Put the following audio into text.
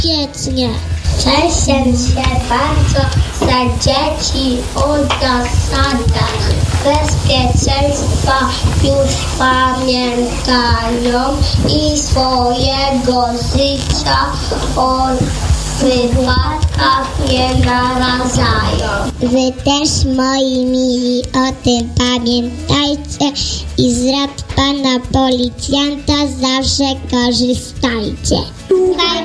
bezpiecznie. Częściej się bardzo za dzieci o zasadach bezpieczeństwa już pamiętają i swojego życia o wypadkach nie narażają. Wy też, moi mili, o tym pamiętajcie i z rad pana policjanta zawsze korzystajcie.